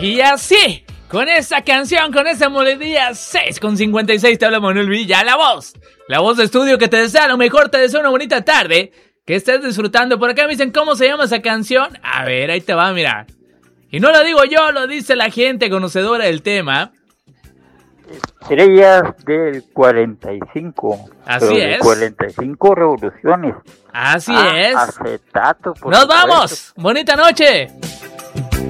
Y así, con esa canción, con esa melodía, 6:56, te habla Manuel Villa, la voz de estudio que te desea lo mejor, te desea una bonita tarde, que estés disfrutando. Por acá me dicen cómo se llama esa canción. A ver, ahí te va, mira. Y no lo digo yo, lo dice la gente conocedora del tema. Estrellas del 45. Así es. 45 revoluciones. Así es. Acetato. ¡Nos vamos! ¡Bonita noche!